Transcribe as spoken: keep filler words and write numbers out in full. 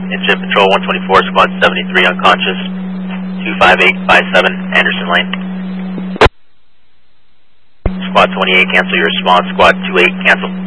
Incident Patrol one twenty-four, Squad seventy-three unconscious, two five eight five seven Anderson Lane. Squad twenty-eight, cancel your response. Squad two eight, cancel.